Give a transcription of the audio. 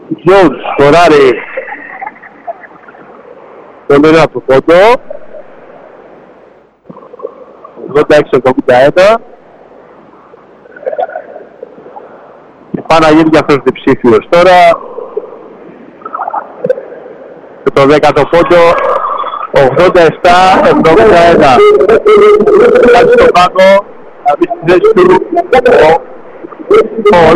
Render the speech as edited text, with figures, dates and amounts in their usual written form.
Jones σκοράρει τον ένα από το πόντο. 86-71. Και πάει να γίνει και αυτός διψήφιος τώρα. Και το 10ο πόντο 87-71. Κάτι στο πάνω, να μπει στη θέση του